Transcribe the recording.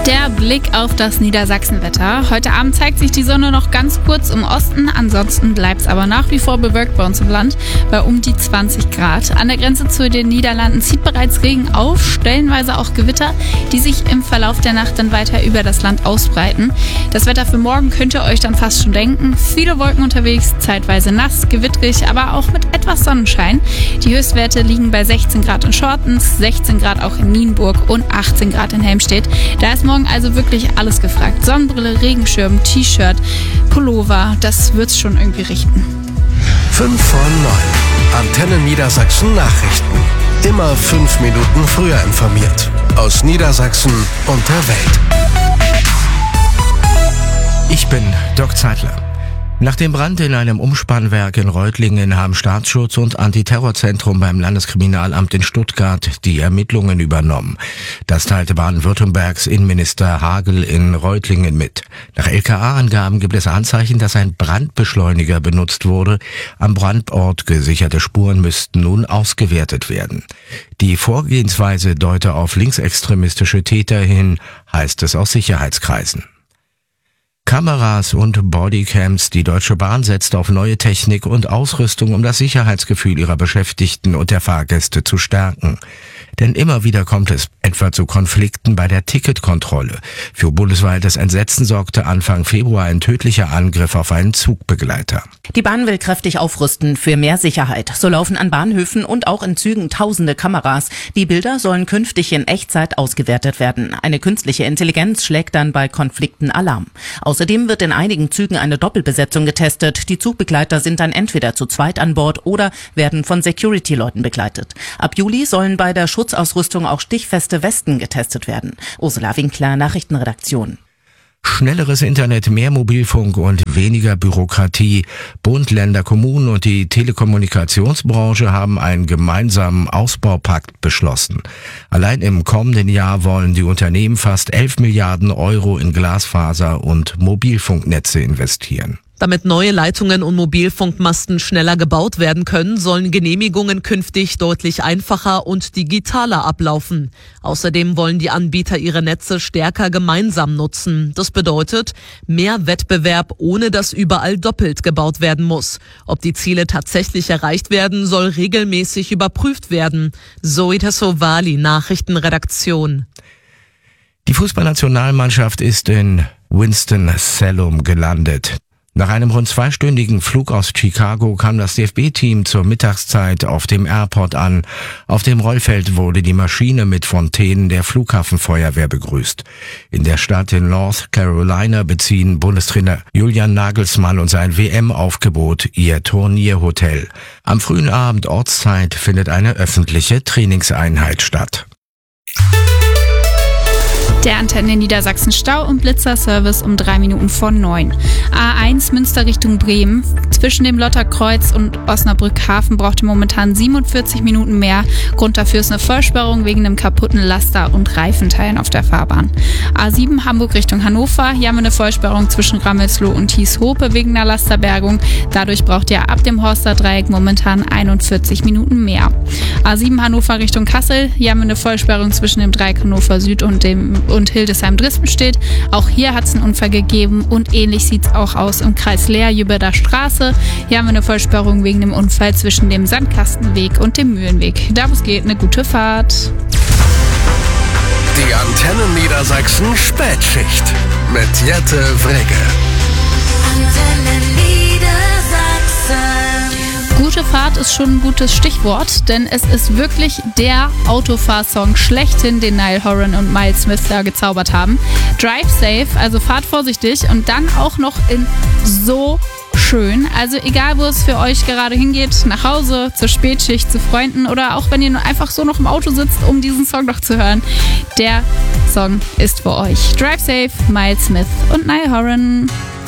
Der Blick auf das Niedersachsenwetter. Heute Abend zeigt sich die Sonne noch ganz kurz im Osten, ansonsten bleibt es aber nach wie vor bewölkt bei uns im Land bei um die 20 Grad. An der Grenze zu den Niederlanden zieht bereits Regen auf, stellenweise auch Gewitter, die sich im Verlauf der Nacht dann weiter über das Land ausbreiten. Das Wetter für morgen könnt ihr euch dann fast schon denken. Viele Wolken unterwegs, zeitweise nass, gewittrig, aber auch mit etwas Sonnenschein. Die Höchstwerte liegen bei 16 Grad in Schortens, 16 Grad auch in Nienburg und 18 Grad in Helmstedt. Da ist morgen also wirklich alles gefragt. Sonnenbrille, Regenschirm, T-Shirt, Pullover, das wird's schon irgendwie richten. 5 vor 9. Antenne Niedersachsen Nachrichten. Immer 5 Minuten früher informiert. Aus Niedersachsen und der Welt. Ich bin Dirk Zeitler. Nach dem Brand in einem Umspannwerk in Reutlingen haben Staatsschutz und Antiterrorzentrum beim Landeskriminalamt in Stuttgart die Ermittlungen übernommen. Das teilte Baden-Württembergs Innenminister Hagel in Reutlingen mit. Nach LKA-Angaben gibt es Anzeichen, dass ein Brandbeschleuniger benutzt wurde. Am Brandort gesicherte Spuren müssten nun ausgewertet werden. Die Vorgehensweise deute auf linksextremistische Täter hin, heißt es aus Sicherheitskreisen. Kameras und Bodycams. Die Deutsche Bahn setzt auf neue Technik und Ausrüstung, um das Sicherheitsgefühl ihrer Beschäftigten und der Fahrgäste zu stärken. Denn immer wieder kommt es etwa zu Konflikten bei der Ticketkontrolle. Für bundesweites Entsetzen sorgte Anfang Februar ein tödlicher Angriff auf einen Zugbegleiter. Die Bahn will kräftig aufrüsten für mehr Sicherheit. So laufen an Bahnhöfen und auch in Zügen tausende Kameras. Die Bilder sollen künftig in Echtzeit ausgewertet werden. Eine künstliche Intelligenz schlägt dann bei Konflikten Alarm. Außerdem wird in einigen Zügen eine Doppelbesetzung getestet. Die Zugbegleiter sind dann entweder zu zweit an Bord oder werden von Security-Leuten begleitet. Ab Juli sollen bei der Schutzausrüstung auch stichfeste Westen getestet werden. Ursula Winkler, Nachrichtenredaktion. Schnelleres Internet, mehr Mobilfunk und weniger Bürokratie. Bund, Länder, Kommunen und die Telekommunikationsbranche haben einen gemeinsamen Ausbaupakt beschlossen. Allein im kommenden Jahr wollen die Unternehmen fast 11 Milliarden Euro in Glasfaser- und Mobilfunknetze investieren. Damit neue Leitungen und Mobilfunkmasten schneller gebaut werden können, sollen Genehmigungen künftig deutlich einfacher und digitaler ablaufen. Außerdem wollen die Anbieter ihre Netze stärker gemeinsam nutzen. Das bedeutet mehr Wettbewerb, ohne dass überall doppelt gebaut werden muss. Ob die Ziele tatsächlich erreicht werden, soll regelmäßig überprüft werden. Zoe Tassovali, Nachrichtenredaktion. Die Fußballnationalmannschaft ist in Winston-Salem gelandet. Nach einem rund 2-stündigen Flug aus Chicago kam das DFB-Team zur Mittagszeit auf dem Airport an. Auf dem Rollfeld wurde die Maschine mit Fontänen der Flughafenfeuerwehr begrüßt. In der Stadt in North Carolina beziehen Bundestrainer Julian Nagelsmann und sein WM-Aufgebot ihr Turnierhotel. Am frühen Abend Ortszeit findet eine öffentliche Trainingseinheit statt. Der Antenne Niedersachsen Stau- und Blitzerservice um 3 Minuten vor 9. A1 Münster Richtung Bremen. Zwischen dem Lotterkreuz und Osnabrück-Hafen braucht ihr momentan 47 Minuten mehr. Grund dafür ist eine Vollsperrung wegen einem kaputten Laster- und Reifenteilen auf der Fahrbahn. A7 Hamburg Richtung Hannover. Hier haben wir eine Vollsperrung zwischen Rammelsloh und Thieshope wegen einer Lasterbergung. Dadurch braucht ihr ab dem Horster Dreieck momentan 41 Minuten mehr. A7 Hannover Richtung Kassel. Hier haben wir eine Vollsperrung zwischen dem Dreieck Hannover Süd und Hildesheim-Drispenstedt. Auch hier hat es einen Unfall gegeben und ähnlich sieht es auch aus im Kreis Leer-Jüberder Straße. Hier haben wir eine Vollsperrung wegen dem Unfall zwischen dem Sandkastenweg und dem Mühlenweg. Da wo es geht, eine gute Fahrt. Die Antenne Niedersachsen Spätschicht mit Jette Wregge. Antenne Niedersachsen. Gute Fahrt ist schon ein gutes Stichwort, denn es ist wirklich der Autofahrsong schlechthin, den Niall Horan und Miles Smith da gezaubert haben. Drive safe, also fahrt vorsichtig und dann auch noch in so schön. Also egal, wo es für euch gerade hingeht, nach Hause, zur Spätschicht, zu Freunden oder auch wenn ihr nur einfach so noch im Auto sitzt, um diesen Song noch zu hören. Der Song ist für euch. Drive safe, Miles Smith und Niall Horan.